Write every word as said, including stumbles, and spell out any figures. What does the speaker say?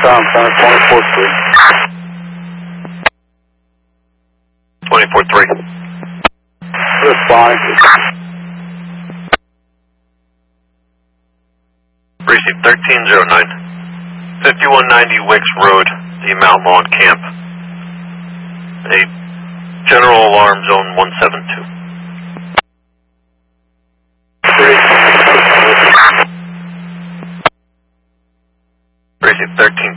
Ground Center, twenty-four three. twenty-four three. Respond. Receive thirteen oh nine. fifty-one ninety Wicks Road, the Mount Lawn Camp. A general alarm zone one seven two. Receive thirteen